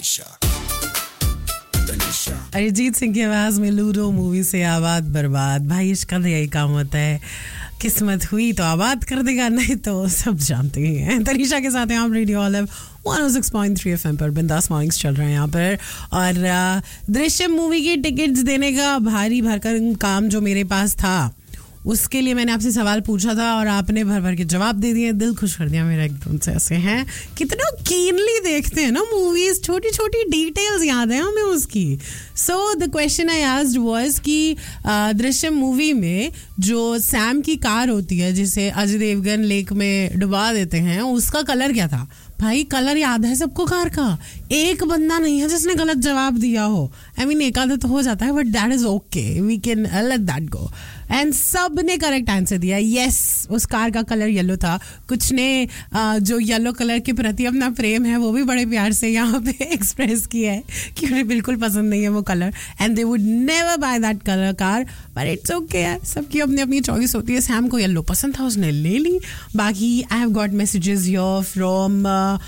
अरिजीत सिंह की आवाज में लूडो मूवी से आबाद बर्बाद. भाई इश्क का यही काम होता है, किस्मत हुई तो आबाद कर देगा, नहीं तो सब जानते ही हैं. तनीषा के साथ हैं आप रेडियो ऑलिव 106.3 FM पर. बिंदास मॉर्निंग्स चल रहे हैं यहाँ पर. और दृश्यम मूवी की टिकट्स देने का भारी भरकम काम जो मेरे पास था, उसके लिए मैंने आपसे सवाल पूछा था और आपने भर भर के जवाब दे दिए. दिल खुश कर दिया मेरा एकदम से. ऐसे हैं कितना कीनली देखते हैं ना मूवीज, छोटी छोटी डिटेल्स याद है हमें उसकी. So the question I asked was कि दृश्यम मूवी में जो सैम की कार होती है जिसे अजय देवगन लेक में डुबा देते हैं, उसका कलर क्या था? भाई कलर याद है सबको कार का, एक बंदा नहीं है जिसने गलत जवाब दिया हो. आई मीन एक आधा तो हो जाता है, but that is okay, we can let that go. And सब ने करेक्ट आंसर दिया. यस, उस कार का कलर येलो था. कुछ ने जो येलो कलर के प्रति अपना प्रेम है वो भी बड़े प्यार से यहाँ पे एक्सप्रेस किया है कि उन्हें बिल्कुल पसंद नहीं है वो colour, and they would never by that colour car. But it's okay यार, सबकी अपनी अपनी चॉइस होती है. सैम को येलो पसंद था, उसने ले ली. बाकी I have got messages here from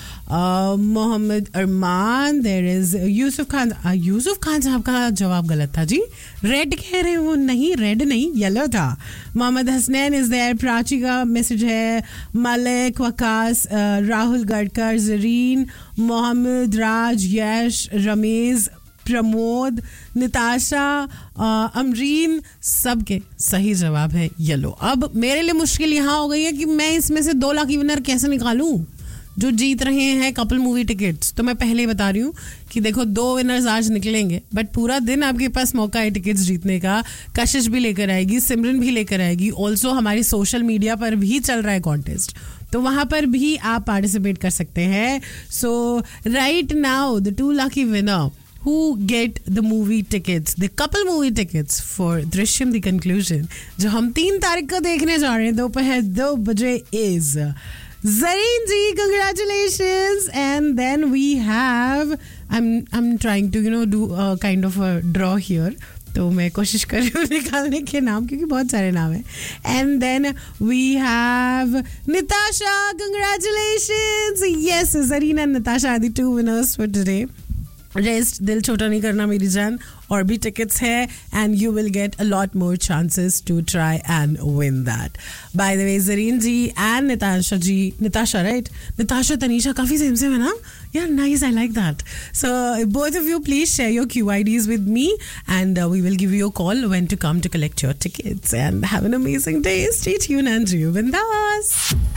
Mohammad Armaan. There is Yusuf Khan. Yusuf Khan साहब का जवाब गलत था जी, रेड कह रहे हो. नहीं, रेड नहीं, येलो था. Mohammad Hasnain is there. प्राची का मैसेज है. मलिक, वकास, राहुल गडकर, जरीन, मोहम्मद, राज, यश, रमेश, प्रमोद, निताशा, अमरीन, सबके सही जवाब है येलो. अब मेरे लिए मुश्किल यहाँ हो गई है कि मैं इसमें से 2 लाख की विनर कैसे निकालूं जो जीत रहे हैं कपल मूवी टिकट्स. तो मैं पहले ही बता रही हूँ कि देखो 2 विनर्स आज निकलेंगे, बट पूरा दिन आपके पास मौका है टिकट्स जीतने का. कशिश भी लेकर आएगी, सिमरन भी लेकर आएगी. ऑल्सो हमारे सोशल मीडिया पर भी चल रहा है कॉन्टेस्ट, तो वहां पर भी आप पार्टिसिपेट कर सकते हैं. सो right now the 2 lucky winner who get the movie tickets, the couple movie tickets for Drishyam the conclusion, जो हम 3 तारीख को देखने जा रहे हैं दोपहर 2 बजे, is Zareen ji, congratulations. And then we have, I'm trying to do a kind of a draw here, तो मैं कोशिश कर रही हूँ निकालने के नाम क्योंकि बहुत सारे नाम हैं. And then we have Nitasha, congratulations. Yes, Zareen and Natasha are the 2 winners for today. Rest दिल छोटा नहीं करना मेरी जान, और भी टिकट्स है, and you will get a lot more chances to try and win that. By the way Zareen ji and Nitasha ji, Nitasha right, Nitasha Tanisha काफ़ी सेम सेम है ना यार. Nice, I like that. So both of you please share your QIDs with me and we will give you a call when to come to collect your tickets. And have an amazing day. Stay tuned and जियो बिंदास.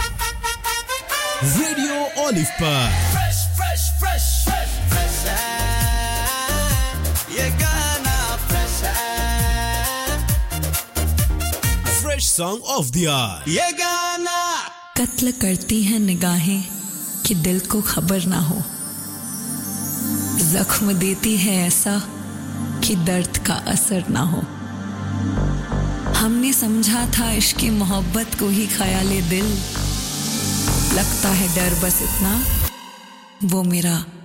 Radio olive पर fresh fresh fresh fresh ये गाना fresh fresh song of the year. ये गाना कत्ल करती हैं निगाहें कि दिल को खबर ना हो, जख्म देती है ऐसा कि दर्द का असर ना हो. हमने समझा था इश्क की मोहब्बत को ही ख्याले दिल, लगता है डर बस इतना वो मेरा